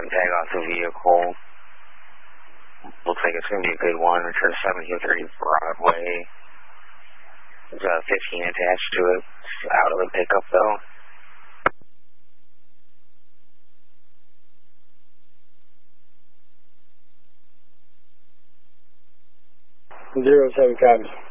tag off the vehicle. Looks like it's going to be a good one. It's for 1730 Broadway. There's a 15 attached to it. It's out of the pickup though. 075.